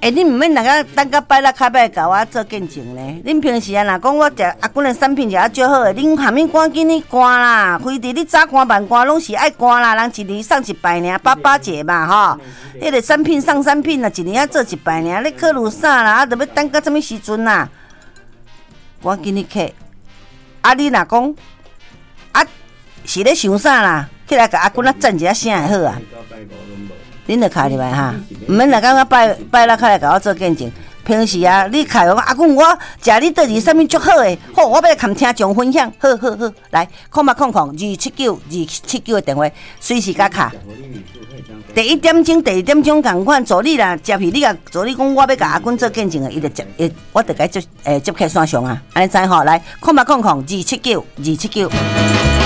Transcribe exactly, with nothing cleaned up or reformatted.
欸，你毋免那个等到拜六开拜甲我做见证呢。恁平时啊，若讲我食阿君的产品食啊少好诶，恁下面赶紧你赶啦，非得你早赶晚赶，拢是爱赶啦。人一年送一摆尔，八八节嘛吼。迄个产品送产品啊，一年啊做一摆尔，你考虑啥啦？啊，着要等到什么时阵啦？赶紧你客。啊，你若讲啊，是咧想啥啦？起来甲阿君啊赞一下声就好啊。恁着开入来哈，毋免来讲我拜拜六开来甲我做见证。平时啊，你开我阿公我食你倒是啥物足好诶，好，我要来听众分享，好好好，来，空八空空二七九二七九的电话，随时甲卡。第一点钟、第二点钟共款，助理啦，接去你甲助理讲，我要甲阿公做见证诶，伊就接，伊我着甲接诶接客线上啊，安尼知吼？来，空八空空二七九二七九。